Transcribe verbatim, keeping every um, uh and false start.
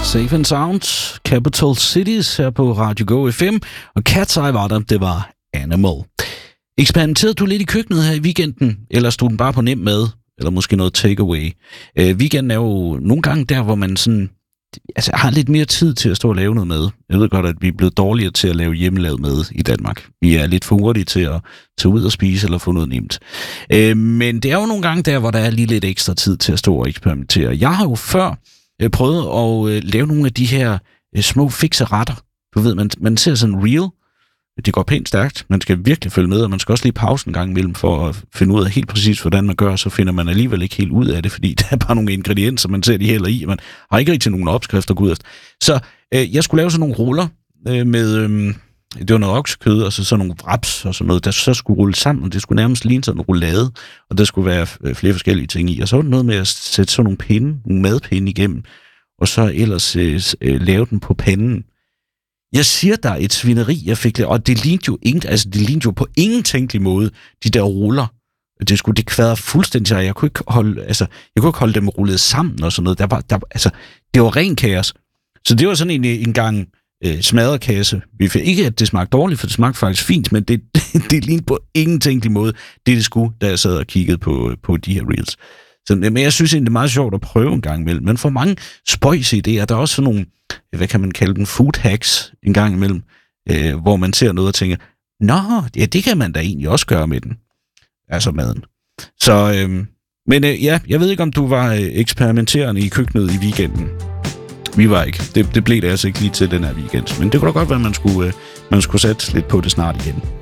Safe and Sound, Capital Cities her på Radio Go F M, og Cat's Eye var der, det var Animal. Eksperimenterede du lidt i køkkenet her i weekenden, eller stod den bare på nem mad, eller måske noget takeaway? Øh, weekenden er jo nogle gange der, hvor man sådan, altså, har lidt mere tid til at stå og lave noget mad. Jeg ved godt, at vi er blevet dårligere til at lave hjemmelavet mad i Danmark. Vi er lidt for hurtige til at tage ud og spise eller få noget nemt. Øh, men det er jo nogle gange der, hvor der er lige lidt ekstra tid til at stå og eksperimentere. Jeg har jo før øh, prøvet at øh, lave nogle af de her øh, små fikse retter. Du ved, man, man ser sådan reel. Det går pænt stærkt. Man skal virkelig følge med, og man skal også lige pause en gang imellem for at finde ud af helt præcis, hvordan man gør, så finder man alligevel ikke helt ud af det, fordi der er bare nogle ingredienser, man ser de hælder i, man har ikke rigtig nogen opskrifter gå ud efter. Så øh, jeg skulle lave sådan nogle ruller øh, med, øh, det var noget oksekød, og så sådan nogle wraps og sådan noget, der så skulle rulle sammen, og det skulle nærmest ligne sådan en roulade, og der skulle være flere forskellige ting i. Og så var det noget med at sætte sådan nogle pinde, nogle madpinde igennem, og så ellers øh, øh, lave den på panden. Jeg siger, der er et svineri, jeg fik det, og det lignede jo, ingen, altså, det lignede jo på ingen tænkelig måde, de der ruller. Det skulle det kvadre fuldstændig, jeg kunne ikke holde, altså, jeg kunne ikke holde dem rullet sammen og sådan noget. Der var, der, altså, det var ren kaos. Så det var sådan en, en gang øh, smadrekasse. Vi fik ikke, at det smagte dårligt, for det smagte faktisk fint, men det, det, det lignede på ingen tænkelig måde, det det skulle, da jeg sad og kiggede på, på de her reels. Så, men jeg synes egentlig, det er meget sjovt at prøve en gang imellem. Men for mange spøjs idéer, der er også sådan nogle, hvad kan man kalde dem, food hacks en gang imellem, øh, hvor man ser noget og tænker, nå, ja, det kan man da egentlig også gøre med den. Altså maden. Så, øh, men øh, ja, jeg ved ikke, om du var øh, eksperimenterende i køkkenet i weekenden. Vi var ikke. Det, det blev det altså ikke lige til den her weekend. Men det kunne da godt være, at man skulle, øh, man skulle sætte lidt på det snart igen.